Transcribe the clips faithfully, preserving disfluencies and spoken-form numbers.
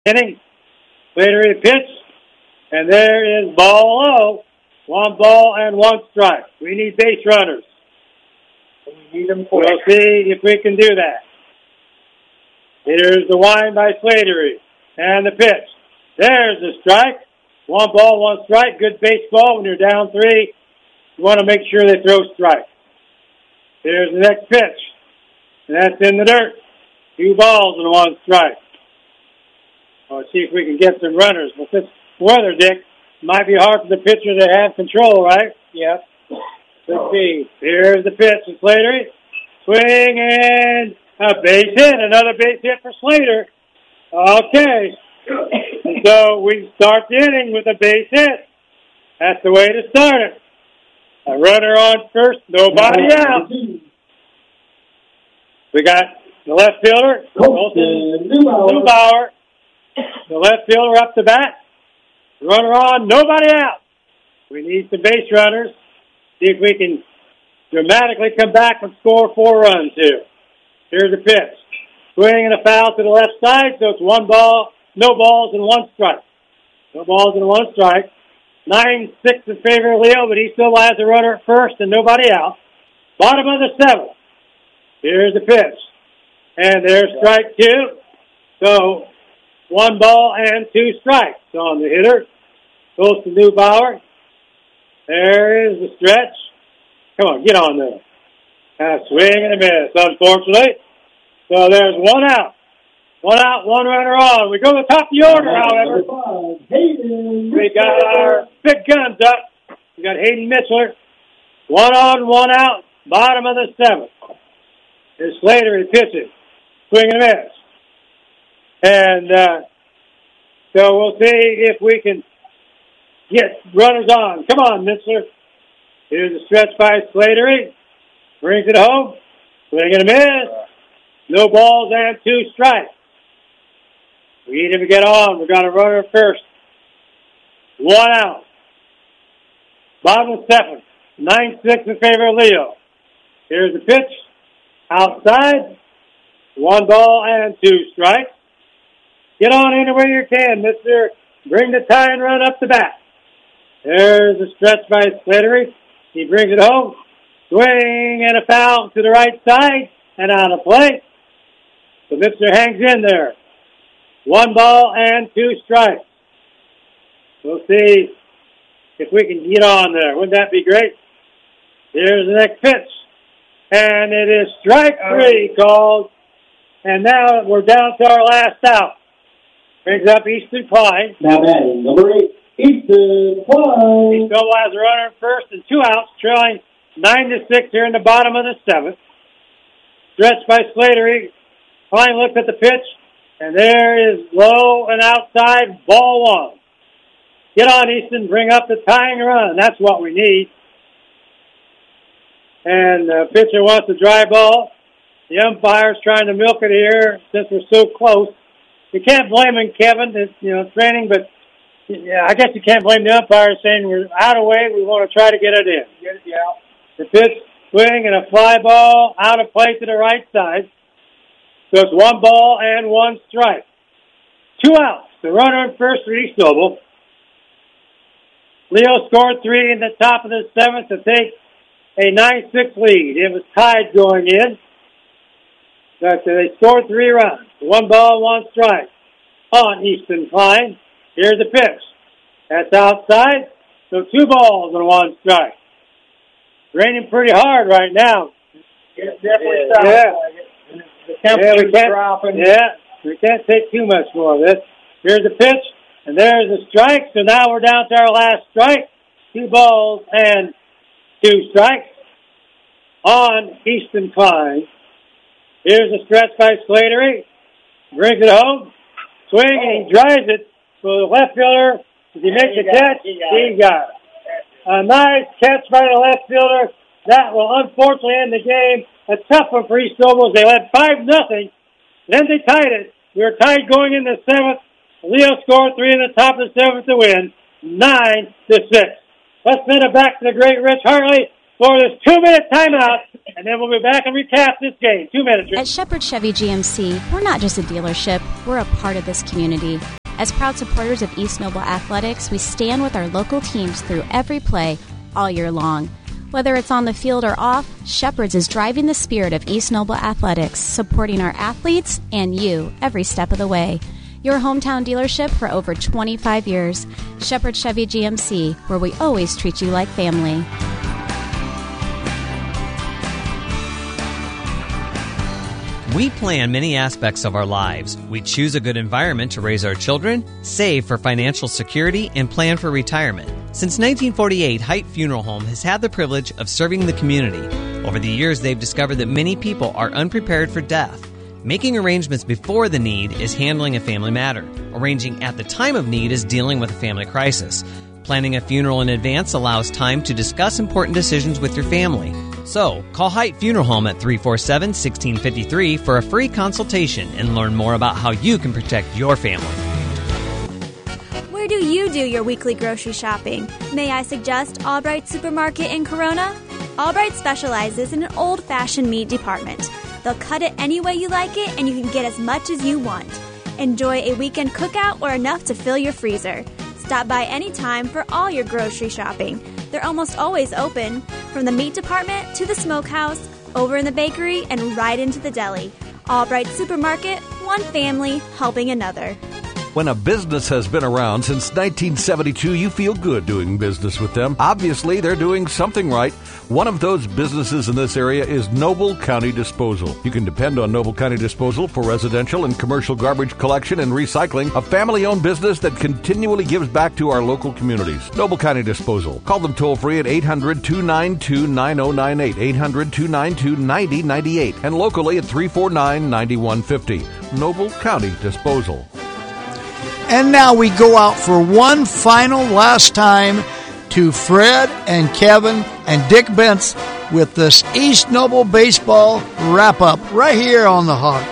Inning. Later pitch. And there is ball low. One ball and one strike. We need base runners. We need them quick. We'll see if we can do that. Here's the wind by Slattery. And the pitch. There's the strike. One ball, one strike. Good baseball when you're down three. You want to make sure they throw strike. Here's the next pitch. And that's in the dirt. Two balls and one strike. We'll see if we can get some runners. With this weather, Dick, might be hard for the pitcher to have control, right? Yep. Let's see. Here's the pitch to Slattery. Swing and a base hit. Another base hit for Slater. Okay. So we start the inning with a base hit. That's the way to start it. A runner on first, nobody out. We got the left fielder, Colton Neubauer. The left fielder up to bat. Runner on, nobody out. We need some base runners. See if we can dramatically come back and score four runs here. Here's the pitch. Swing and a foul to the left side, so it's one ball, no balls and one strike. No balls and one strike. Nine six in favor of Leo, but he still has a runner at first and nobody out. Bottom of the seventh. Here's the pitch. And there's strike two. So one ball and two strikes on the hitter. Goes to Neubauer. There is the stretch. Come on, get on there. A swing and a miss, unfortunately. So there's one out. One out, one runner on. We go to the top of the order, however. We got our big guns up. We got Hayden Mitchell. One on, one out. Bottom of the seventh. Here's Slater. He pitches. Swing and a miss. And uh, so we'll see if we can get runners on. Come on, Mitchell. Here's a stretch by Slattery. Brings it home. Swing and a miss. No balls and two strikes. We need him to get on. We've got a runner first. One out. Bottom of seventh. Nine six in favor of Leo. Here's the pitch. Outside. One ball and two strikes. Get on anywhere you can, mister. Bring the tie and run up the bat. There's a stretch by Slattery. He brings it home. Swing and a foul to the right side and out of play. The mister hangs in there. One ball and two strikes. We'll see if we can get on there. Wouldn't that be great? Here's the next pitch. And it is strike three called. And now we're down to our last out. Brings up Easton Klein. Now batting number eight, Easton Klein. He still has a runner at first and two outs, trailing nine to six here in the bottom of the seventh. Stretched by Slattery. Klein looks at the pitch, and there is low and outside, ball one. Get on, Easton, bring up the tying run. That's what we need. And the pitcher wants a dry ball. The umpire's trying to milk it here since we're so close. You can't blame him, Kevin. It's, you know, training, but yeah, I guess you can't blame the umpire saying we're out of way. We want to try to get it in. Get it out. The pitch, swing, and a fly ball out of play to the right side. So it's one ball and one strike. Two outs. The runner in first for East Noble. Leo scored three in the top of the seventh to take a nine six lead. It was tied going in. But they scored three runs. One ball, one strike on Easton Klein. Here's the pitch. That's outside. So two balls and one strike. Raining pretty hard right now. It definitely Yeah. sounds Yeah. like it. The temperature's yeah, we dropping. Yeah, we can't take too much more of this. Here's the pitch, and there's the strike. So now we're down to our last strike. Two balls and two strikes on Easton Klein. Here's a stretch by Slattery. Brings it home. Swing, and he drives it. So the left fielder, does he make He the got catch? it. He got He it. got it. A nice catch by the left fielder. That will unfortunately end the game. A tough one for East Noble. They led five nothing. Then they tied it. We were tied going in the seventh. Leo scored three in the top of the seventh to win. Nine to six. Let's send it back to the great Rich Hartley for this two-minute timeout, and then we'll be back and recap this game. Two minutes. At Shepherd Chevy G M C, we're not just a dealership, we're a part of this community. As proud supporters of East Noble Athletics, we stand with our local teams through every play all year long. Whether it's on the field or off, Shepherd's is driving the spirit of East Noble Athletics, supporting our athletes and you every step of the way. Your hometown dealership for over twenty-five years. Shepherd Chevy G M C, where we always treat you like family. We plan many aspects of our lives. We choose a good environment to raise our children, save for financial security, and plan for retirement. Since nineteen forty-eight, Height Funeral Home has had the privilege of serving the community. Over the years, they've discovered that many people are unprepared for death. Making arrangements before the need is handling a family matter. Arranging at the time of need is dealing with a family crisis. Planning a funeral in advance allows time to discuss important decisions with your family. So, call Height Funeral Home at three four seven, one six five three for a free consultation and learn more about how you can protect your family. Where do you do your weekly grocery shopping? May I suggest Albright Supermarket in Corona? Albright specializes in an old-fashioned meat department. They'll cut it any way you like it, and you can get as much as you want. Enjoy a weekend cookout or enough to fill your freezer. Stop by anytime for all your grocery shopping. They're almost always open, from the meat department to the smokehouse, over in the bakery, and right into the deli. Albright Supermarket, one family helping another. When a business has been around since nineteen seventy-two, you feel good doing business with them. Obviously, they're doing something right. One of those businesses in this area is Noble County Disposal. You can depend on Noble County Disposal for residential and commercial garbage collection and recycling, a family-owned business that continually gives back to our local communities. Noble County Disposal. Call them toll-free at eight hundred, two nine two, nine oh nine eight, eight hundred, two nine two, nine oh nine eight, and locally at three four nine, nine one five oh. Noble County Disposal. And now we go out for one final last time to Fred and Kevin and Dick Bentz with this East Noble baseball wrap-up right here on The Hog.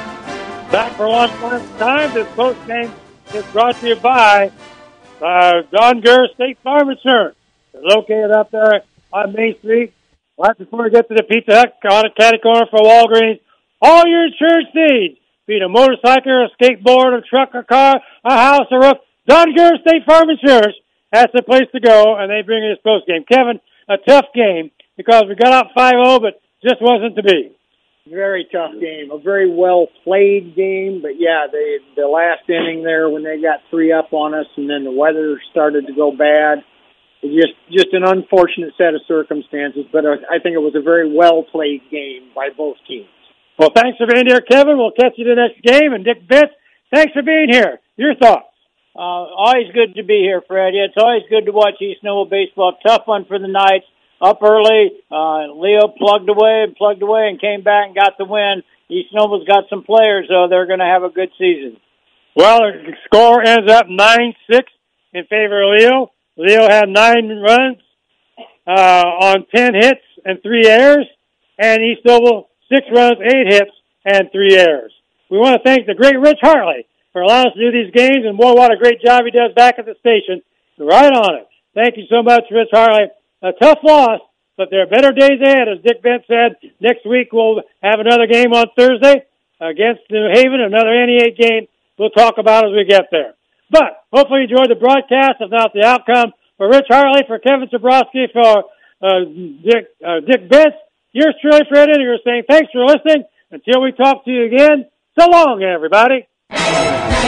Back for one last time. This post game is brought to you by uh, Don Gurr State Farm Insurance. They're located up there on Main Street, right before you get to the Pizza Hut, on a catty corner for Walgreens. All your insurance needs. Be it a motorcycle, a skateboard, a truck, a car, a house, a roof. Don Gurr State Farm Insurance, that's the place to go, and they bring you this post game. Kevin, a tough game because we got out five oh, but just wasn't to be. Very tough game, a very well played game, but yeah, they, the last inning there when they got three up on us, and then the weather started to go bad. It just just an unfortunate set of circumstances, but I think it was a very well played game by both teams. Well, thanks for being here, Kevin. We'll catch you the next game. And Dick Bentz, thanks for being here. Your thoughts? Uh, always good to be here, Fred. It's always good to watch East Noble baseball. Tough one for the Knights. Up early, uh, Leo plugged away and plugged away and came back and got the win. East Noble's got some players, so they're going to have a good season. Well, the score ends up nine six in favor of Leo. Leo had nine runs uh, on ten hits and three errors, and East Noble six runs, eight hits, and three errors. We want to thank the great Rich Hartley for allowing us to do these games, and boy, what a great job he does back at the station. Right on it. Thank you so much, Rich Hartley. A tough loss, but there are better days ahead. As Dick Bentz said, next week we'll have another game on Thursday against New Haven, another N E eight game we'll talk about as we get there. But hopefully you enjoyed the broadcast, if not the outcome. For Rich Hartley, for Kevin Zabrowski, for uh, Dick, uh, Dick Bentz, yours truly, Fred Inninger, saying thanks for listening. Until we talk to you again, so long, everybody.